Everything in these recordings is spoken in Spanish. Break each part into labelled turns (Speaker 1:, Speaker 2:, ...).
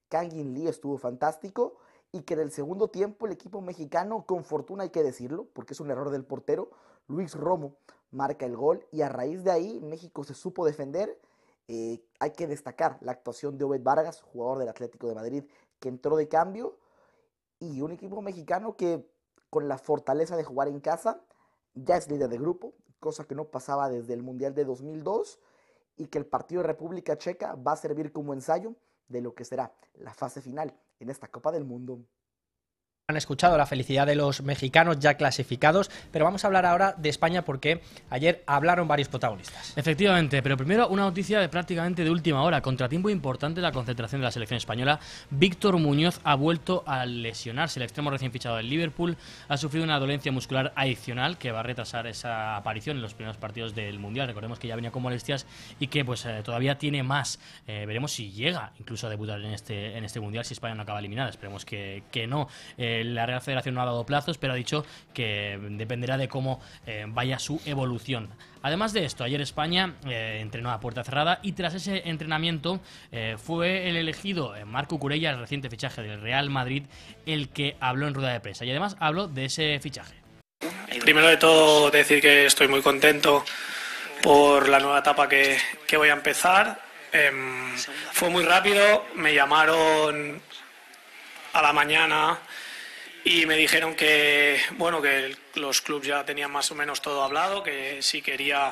Speaker 1: Kangin Lee estuvo fantástico y que en el segundo tiempo el equipo mexicano, con fortuna hay que decirlo, porque es un error del portero, Luis Romo marca el gol y a raíz de ahí México se supo defender. Hay que destacar la actuación de Obed Vargas, jugador del Atlético de Madrid, que entró de cambio y un equipo mexicano que con la fortaleza de jugar en casa ya es líder de grupo, cosa que no pasaba desde el Mundial de 2002 y que el partido de República Checa va a servir como ensayo de lo que será la fase final en esta Copa del Mundo.
Speaker 2: Han escuchado la felicidad de los mexicanos ya clasificados, pero vamos a hablar ahora de España porque ayer hablaron varios protagonistas.
Speaker 3: Efectivamente, pero primero una noticia de prácticamente de última hora. Contratiempo importante en la concentración de la selección española. Víctor Muñoz ha vuelto a lesionarse. El extremo recién fichado del Liverpool ha sufrido una dolencia muscular adicional que va a retrasar esa aparición en los primeros partidos del Mundial. Recordemos que ya venía con molestias y que pues todavía tiene más. Veremos si llega incluso a debutar en este Mundial si España no acaba eliminada. Esperemos que no. La Real Federación no ha dado plazos, pero ha dicho que dependerá de cómo vaya su evolución. Además de esto, ayer España entrenó a puerta cerrada y tras ese entrenamiento fue el elegido Marc Cucurella, el reciente fichaje del Real Madrid, el que habló en rueda de prensa y además habló de ese fichaje.
Speaker 4: Primero de todo decir que estoy muy contento por la nueva etapa que voy a empezar. Fue muy rápido, me llamaron a la mañana y me dijeron que los clubes ya tenían más o menos todo hablado, que sí quería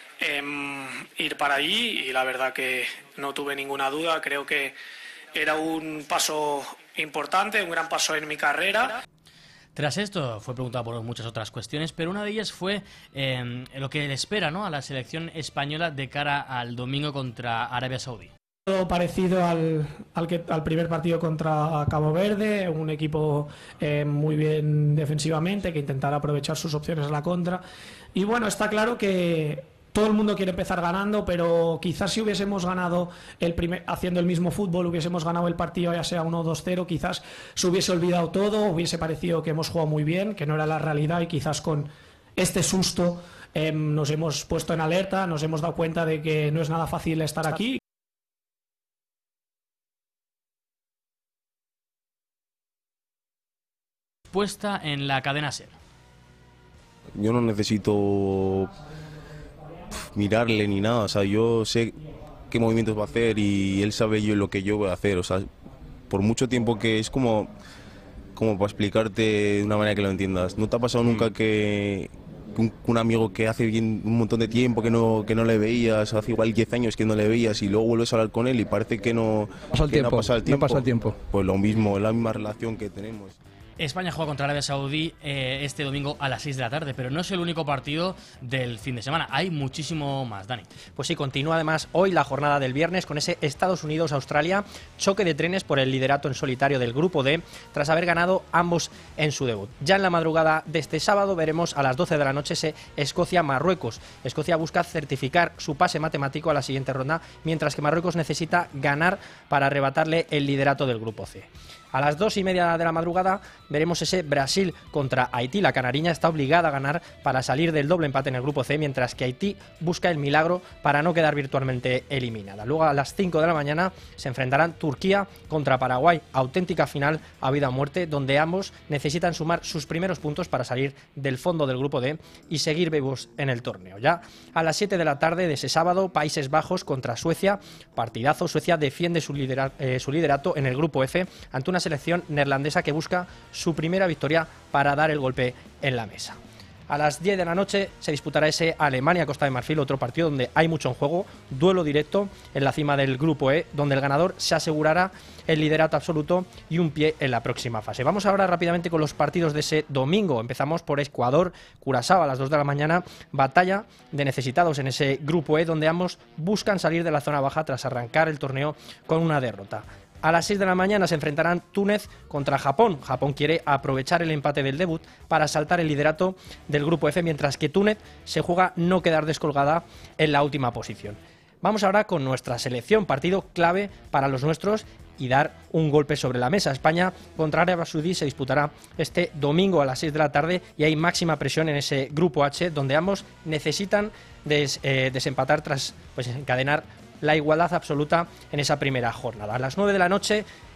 Speaker 4: ir para allí y la verdad que no tuve ninguna duda. Creo que era un paso importante, un gran paso en mi carrera.
Speaker 3: Tras esto fue preguntado por muchas otras cuestiones, pero una de ellas fue lo que le espera, ¿no?, a la selección española de cara al domingo contra Arabia Saudí.
Speaker 5: Parecido al primer partido contra Cabo Verde, un equipo muy bien defensivamente que intentará aprovechar sus opciones a la contra. Y bueno, está claro que todo el mundo quiere empezar ganando, pero quizás si hubiésemos ganado haciendo el mismo fútbol, hubiésemos ganado el partido ya sea 1-2-0, quizás se hubiese olvidado todo, hubiese parecido que hemos jugado muy bien, que no era la realidad y quizás con este susto nos hemos puesto en alerta, nos hemos dado cuenta de que no es nada fácil estar aquí.
Speaker 3: Puesta en la cadena SER.
Speaker 6: Yo no necesito mirarle ni nada, o sea, yo sé qué movimientos va a hacer y él sabe lo que yo voy a hacer, o sea, por mucho tiempo que es como para explicarte de una manera que lo entiendas. ¿No te ha pasado nunca que un amigo que hace un montón de tiempo que no le veías, hace igual 10 años que no le veías y luego vuelves a hablar con él y parece que no ha pasado el tiempo? Pues lo mismo, es la misma relación que tenemos.
Speaker 3: España juega contra Arabia Saudí este domingo a las 6 de la tarde, pero no es el único partido del fin de semana. Hay muchísimo más, Dani.
Speaker 2: Pues sí, continúa además hoy la jornada del viernes con ese Estados Unidos-Australia, choque de trenes por el liderato en solitario del Grupo D, tras haber ganado ambos en su debut. Ya en la madrugada de este sábado veremos a las 12 de la noche ese Escocia-Marruecos. Escocia busca certificar su pase matemático a la siguiente ronda, mientras que Marruecos necesita ganar para arrebatarle el liderato del Grupo C. A las 2:30 de la madrugada veremos ese Brasil contra Haití. La canariña está obligada a ganar para salir del doble empate en el Grupo C, mientras que Haití busca el milagro para no quedar virtualmente eliminada. Luego a las 5 de la mañana se enfrentarán Turquía contra Paraguay. Auténtica final a vida o muerte, donde ambos necesitan sumar sus primeros puntos para salir del fondo del Grupo D y seguir vivos en el torneo. Ya a las 7 de la tarde de ese sábado, Países Bajos contra Suecia. Partidazo. Suecia defiende su liderato en el Grupo F ante una selección neerlandesa que busca su primera victoria para dar el golpe en la mesa. A las 10 de la noche se disputará ese Alemania-Costa de Marfil, otro partido donde hay mucho en juego, duelo directo en la cima del Grupo E, donde el ganador se asegurará el liderato absoluto y un pie en la próxima fase. Vamos ahora rápidamente con los partidos de ese domingo. Empezamos por Ecuador-Curazao a las 2 de la mañana, batalla de necesitados en ese Grupo E, donde ambos buscan salir de la zona baja tras arrancar el torneo con una derrota. A las 6 de la mañana se enfrentarán Túnez contra Japón. Japón quiere aprovechar el empate del debut para saltar el liderato del Grupo F, mientras que Túnez se juega no quedar descolgada en la última posición. Vamos ahora con nuestra selección, partido clave para los nuestros y dar un golpe sobre la mesa. España contra Arabia Saudí se disputará este domingo a las 6 de la tarde y hay máxima presión en ese Grupo H, donde ambos necesitan desempatar tras encadenar la igualdad absoluta en esa primera jornada. A las 9 de la noche